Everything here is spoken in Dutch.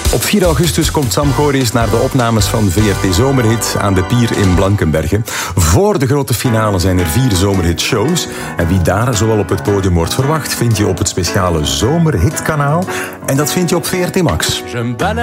Op 4 augustus komt Sam Goris naar de opnames van VRT Zomerhit aan de Pier in Blankenberge. Voor de grote finale zijn er 4 Zomerhit-shows. En wie daar zoal op het podium wordt verwacht, vind je op het speciale Zomerhit-kanaal. En dat vind je op VRT Max.